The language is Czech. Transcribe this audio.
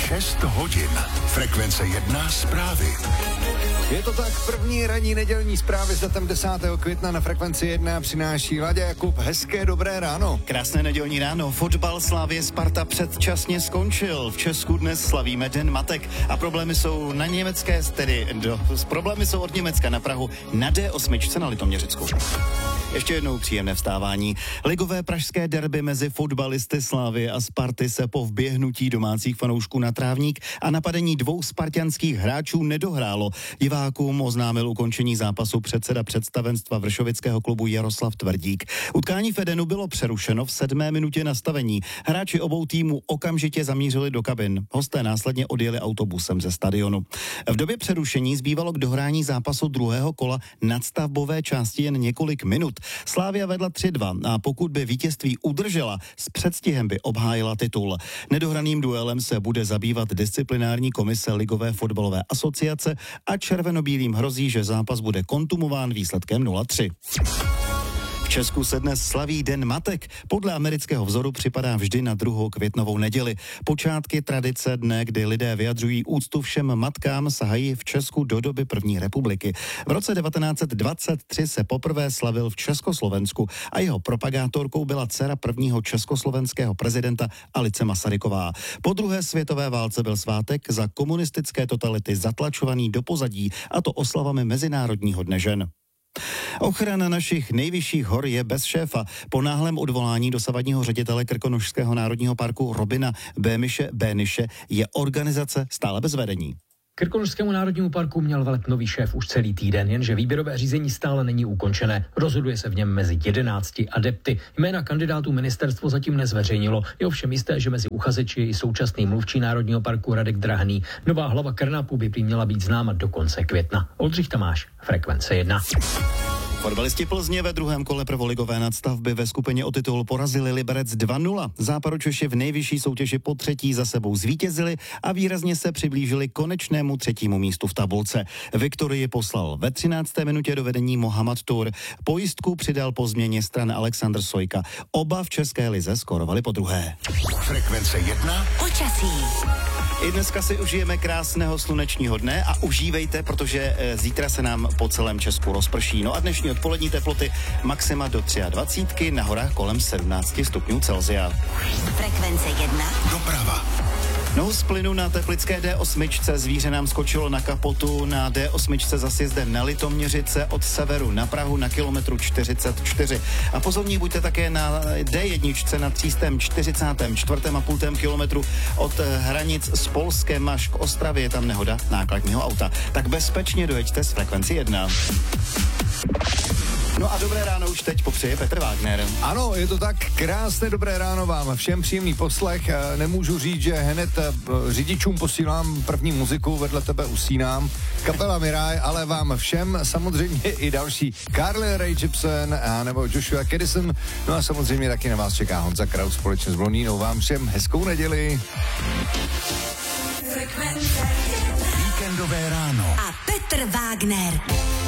6 hodin. Frekvence 1 zprávy. Je to tak, první ranní nedělní zprávy s datem 10. května na Frekvenci 1 přináší Láďa Jakub. Hezké dobré ráno. Krásné nedělní ráno. Fotbal Slavie Sparta předčasně skončil. V Česku dnes slavíme Den matek a problémy jsou na německé, problémy jsou od Německa na Prahu na D8 na Litoměřicku. Ještě jednou příjemné vstávání. Ligové pražské derby mezi fotbalisty Slavie a Sparty se po vběhnutí domácích fanoušků na trávník a napadení dvou spartanských hráčů nedohrálo. Divákům oznámil ukončení zápasu předseda představenstva vršovického klubu Jaroslav Tvrdík. Utkání v Edenu bylo přerušeno v 7. minutě nastavení. Hráči obou týmů okamžitě zamířili do kabin. Hosté následně odjeli autobusem ze stadionu. V době přerušení zbývalo k dohrání zápasu druhého kola nadstavbové části jen několik minut. Slavia vedla 3-2 a pokud by vítězství udržela, s předstihem by obhájila titul. Nedohraným duelem se bude zabývat disciplinární komise Ligové fotbalové asociace a červenobílým hrozí, že zápas bude kontumován výsledkem 0-3. V Česku se dnes slaví Den matek. Podle amerického vzoru připadá vždy na 2. květnovou neděli. Počátky tradice dne, kdy lidé vyjadřují úctu všem matkám, sahají v Česku do doby první republiky. V roce 1923 se poprvé slavil v Československu a jeho propagátorkou byla dcera prvního československého prezidenta Alice Masaryková. Po druhé světové válce byl svátek za komunistické totality zatlačovaný do pozadí, a to oslavami Mezinárodního dne žen. Ochrana našich nejvyšších hor je bez šéfa. Po náhlém odvolání dosavadního ředitele Krkonošského národního parku Robina Béniše je organizace stále bez vedení. Krkonošskému národnímu parku měl velet nový šéf už celý týden, jenže výběrové řízení stále není ukončené. Rozhoduje se v něm mezi 11 adepty. Jména kandidátů ministerstvo zatím nezveřejnilo. Je ovšem jisté, že mezi uchazeči je i současný mluvčí národního parku Radek Drahný. Nová hlava Krnapu by prý měla být známa do konce května. Oldřich Tamáš, Frekvence 1. Fotbalisti Plzně ve druhém kole prvoligové nadstavby ve skupině o titul porazili Liberec 2-0. Západočeši v nejvyšší soutěži po třetí za sebou zvítězili a výrazně se přiblížili konečnému 3. místu v tabulce. Viktorii poslal ve 13. minutě do vedení Mohamed Tur. Pojistku přidal po změně stran Alexandr Sojka. Oba v české lize skórovali po druhé. Frekvence 1. Počasí. I dneska si užijeme krásného slunečního dne a užívejte, protože zítra se nám po celém Česku rozprší. No a dnešní odpolední teploty maxima do 23, na horách kolem 17 stupňů Celsia. Frekvence 1. Doprava. No z plynu na teplické D8 zvíře nám skočilo na kapotu na D8 za sjezdem na Litoměřice od severu na Prahu na kilometru 44. A pozorní buďte také na D1 na 344,5 kilometru od hranic s Polskem až k Ostravě. Je tam nehoda nákladního auta. Tak bezpečně dojeďte z Frekvenci 1. No a dobré ráno už teď popřeje Petr Wagner. Ano, je to tak, krásné dobré ráno vám, všem příjemný poslech. Nemůžu říct, že hned řidičům posílám první muziku, vedle tebe usínám. Kapela Mirai, ale vám všem samozřejmě i další. Carly Rae Jepsen a nebo Joshua Caddison. No a samozřejmě taky na vás čeká Honza Kraus společně s Blondínou. Vám všem hezkou neděli. Víkendové ráno. A Petr Wagner.